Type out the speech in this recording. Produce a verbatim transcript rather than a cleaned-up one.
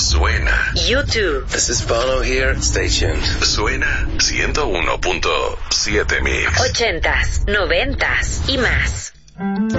Suena. YouTube. This is Bono here. Stay tuned. Suena ciento uno punto siete Mix. Ochentas, noventas y más.